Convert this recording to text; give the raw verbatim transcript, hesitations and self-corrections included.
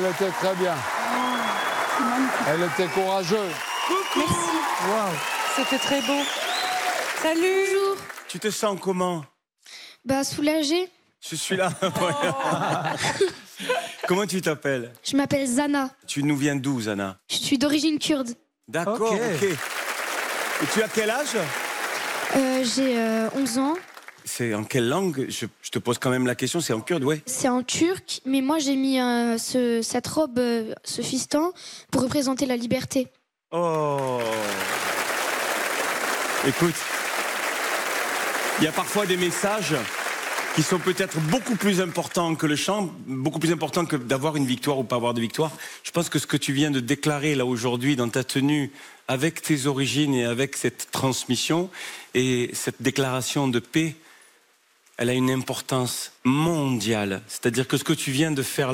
était très bien. Elle était courageuse. Merci. Wow. C'était très beau. Salut. Bonjour. Tu te sens comment? Bah, soulagée. Je suis là. Comment tu t'appelles? Je m'appelle Zana. Tu nous viens d'où, Zana? Je suis d'origine kurde. D'accord, Ok. ok. Et tu as quel âge? Euh, J'ai euh, onze ans. C'est en quelle langue? je, je te pose quand même la question, c'est en kurde, ouais. C'est en turc, mais moi j'ai mis euh, ce, cette robe, euh, ce fiston, pour représenter la liberté. Oh. Écoute, il y a parfois des messages qui sont peut-être beaucoup plus importants que le chant, beaucoup plus importants que d'avoir une victoire ou pas avoir de victoire. Je pense que ce que tu viens de déclarer là aujourd'hui dans ta tenue, avec tes origines et avec cette transmission et cette déclaration de paix, elle a une importance mondiale. C'est-à-dire que ce que tu viens de faire